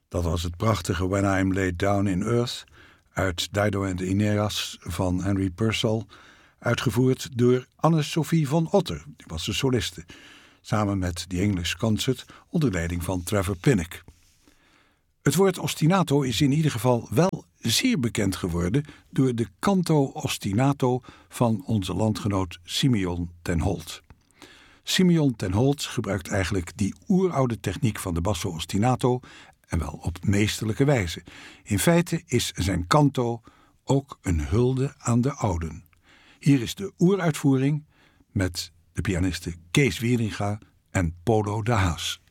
Dat was het prachtige When I'm Laid Down in Earth uit Dido and Aeneas van Henry Purcell, uitgevoerd door Anne-Sophie van Otter, die was de soliste, samen met The English Concert onder leiding van Trevor Pinnock. Het woord ostinato is in ieder geval wel zeer bekend geworden door de canto ostinato van onze landgenoot Simeon ten Holt. Simeon ten Holt gebruikt eigenlijk die oeroude techniek van de basso ostinato en wel op meesterlijke wijze. In feite is zijn canto ook een hulde aan de ouden. Hier is de oeruitvoering met de pianisten Kees Wieringa en Polo de Haas.